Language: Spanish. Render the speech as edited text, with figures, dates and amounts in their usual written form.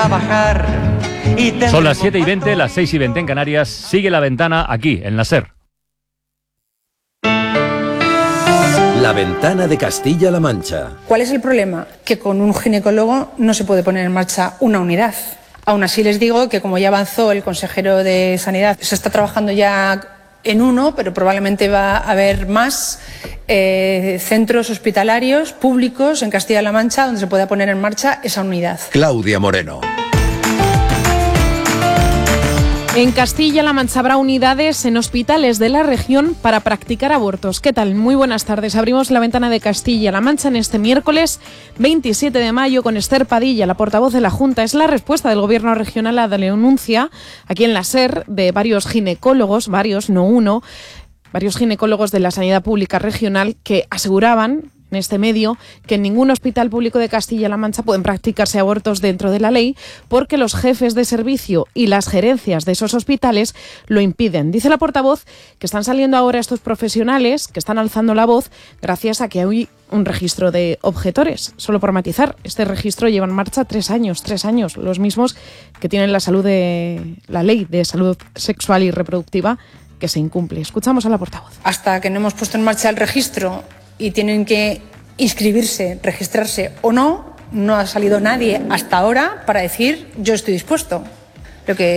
trabajar. Son las 7:20, las 6:20 en Canarias. Sigue La Ventana aquí, en la SER. La Ventana de Castilla-La Mancha. ¿Cuál es el problema? Que con un ginecólogo no se puede poner en marcha una unidad. Aún así les digo que, como ya avanzó el consejero de Sanidad, se está trabajando ya en uno, pero probablemente va a haber más centros hospitalarios públicos en Castilla-La Mancha donde se pueda poner en marcha esa unidad. Claudia Moreno. En Castilla-La Mancha habrá unidades en hospitales de la región para practicar abortos. ¿Qué tal? Muy buenas tardes. Abrimos La Ventana de Castilla-La Mancha en este miércoles 27 de mayo con Esther Padilla, la portavoz de la Junta. Es la respuesta del Gobierno regional a la denuncia aquí en la SER de varios ginecólogos, varios, no uno, varios ginecólogos de la sanidad pública regional que aseguraban en este medio que en ningún hospital público de Castilla-La Mancha pueden practicarse abortos dentro de la ley porque los jefes de servicio y las gerencias de esos hospitales lo impiden. Dice la portavoz que están saliendo ahora estos profesionales que están alzando la voz gracias a que hay un registro de objetores. Solo por matizar, este registro lleva en marcha 3 años, los mismos que tienen la ley de salud sexual y reproductiva que se incumple. Escuchamos a la portavoz. Hasta que no hemos puesto en marcha el registro y tienen que inscribirse, registrarse o no, no ha salido nadie hasta ahora para decir yo estoy dispuesto. Lo que